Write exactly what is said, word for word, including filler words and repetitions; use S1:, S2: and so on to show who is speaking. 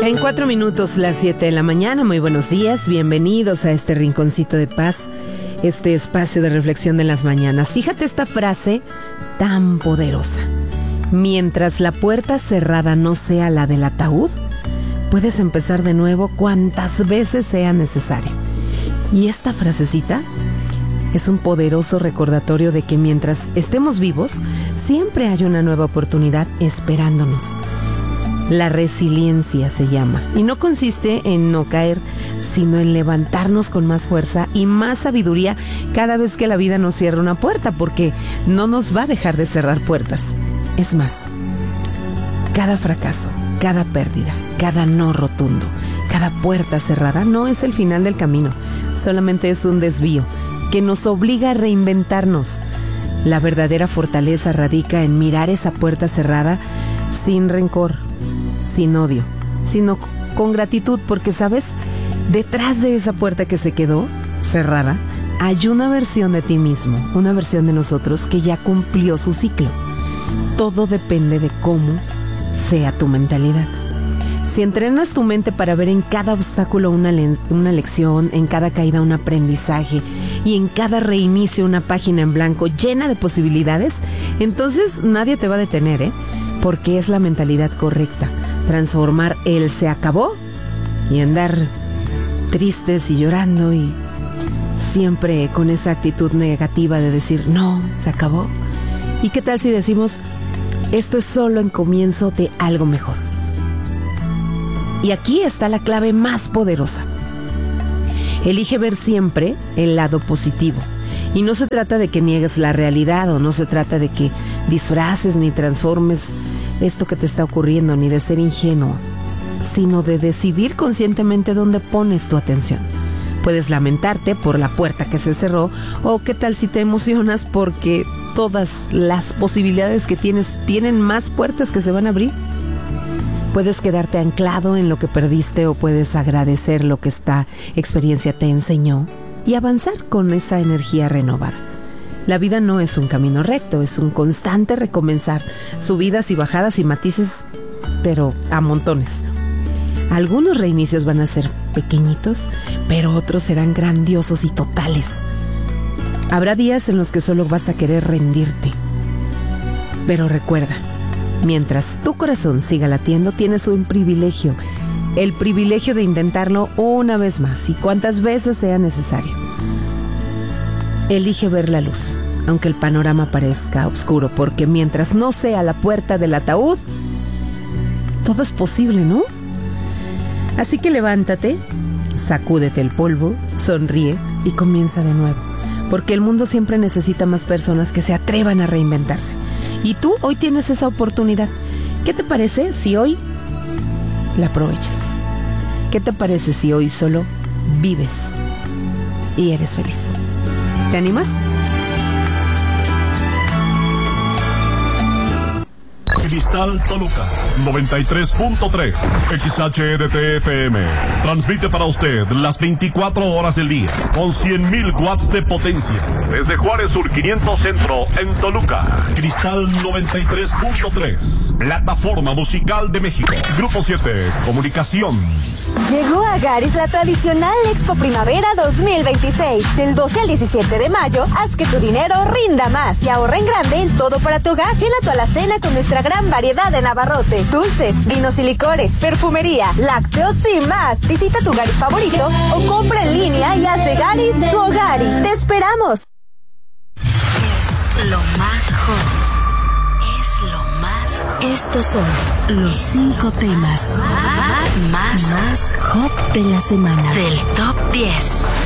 S1: En cuatro minutos, las siete de la mañana. Muy buenos días, bienvenidos a este rinconcito de paz, este espacio de reflexión de las mañanas. Fíjate esta frase tan poderosa. Mientras la puerta cerrada no sea la del ataúd, puedes empezar de nuevo cuantas veces sea necesario. Y esta frasecita es un poderoso recordatorio de que mientras estemos vivos, siempre hay una nueva oportunidad esperándonos. La resiliencia se llama, y no consiste en no caer, sino en levantarnos con más fuerza y más sabiduría cada vez que la vida nos cierra una puerta, porque no nos va a dejar de cerrar puertas. Es más, cada fracaso, cada pérdida, cada no rotundo, cada puerta cerrada no es el final del camino, solamente es un desvío que nos obliga a reinventarnos. La verdadera fortaleza radica en mirar esa puerta cerrada sin rencor, sin odio, sino con gratitud, porque, ¿sabes? Detrás de esa puerta que se quedó cerrada, hay una versión de ti mismo, una versión de nosotros que ya cumplió su ciclo. Todo depende de cómo sea tu mentalidad. Si entrenas tu mente para ver en cada obstáculo una, le- una lección, en cada caída un aprendizaje y en cada reinicio una página en blanco llena de posibilidades, entonces nadie te va a detener, ¿eh? Porque es la mentalidad correcta. Transformar el se acabó y andar tristes y llorando y siempre con esa actitud negativa de decir no, se acabó. ¿Y qué tal si decimos esto es solo el comienzo de algo mejor? Y aquí está la clave más poderosa. Elige ver siempre el lado positivo. Y no se trata de que niegues la realidad, o no se trata de que disfraces ni transformes esto que te está ocurriendo, ni de ser ingenuo, sino de decidir conscientemente dónde pones tu atención. Puedes lamentarte por la puerta que se cerró, o qué tal si te emocionas porque todas las posibilidades que tienes tienen más puertas que se van a abrir. Puedes quedarte anclado en lo que perdiste, o puedes agradecer lo que esta experiencia te enseñó y avanzar con esa energía renovada. La vida no es un camino recto, es un constante recomenzar, subidas y bajadas y matices, pero a montones. Algunos reinicios van a ser pequeñitos, pero otros serán grandiosos y totales. Habrá días en los que solo vas a querer rendirte. Pero recuerda, mientras tu corazón siga latiendo, tienes un privilegio, el privilegio de intentarlo una vez más y cuantas veces sea necesario. Elige ver la luz, aunque el panorama parezca oscuro, porque mientras no sea la puerta del ataúd, todo es posible, ¿no? Así que levántate, sacúdete el polvo, sonríe y comienza de nuevo, porque el mundo siempre necesita más personas que se atrevan a reinventarse. Y tú hoy tienes esa oportunidad. ¿Qué te parece si hoy la aprovechas? ¿Qué te parece si hoy solo vives y eres feliz? ¿Te animas?
S2: Cristal Toluca, noventa y tres punto tres, X H R T F M. Transmite para usted las veinticuatro horas del día, con cien mil watts de potencia. Desde Juárez Sur quinientos Centro, en Toluca. Cristal noventa y tres punto tres, plataforma musical de México. Grupo siete, comunicación.
S3: Llegó a Garis la tradicional Expo Primavera dos mil veintiséis. Del doce al diecisiete de mayo, haz que tu dinero rinda más y ahorra en grande en todo para tu hogar. Llena tu alacena con nuestra gran variedad de abarrotes, dulces, vinos y licores, perfumería, lácteos y más. Visita tu Garis favorito o compra en línea y haz de Garis tu Hogaris. ¡Te esperamos!
S4: Es lo más hot. Es lo más hot. Estos son los cinco temas más, más hot de la semana. Del top diez.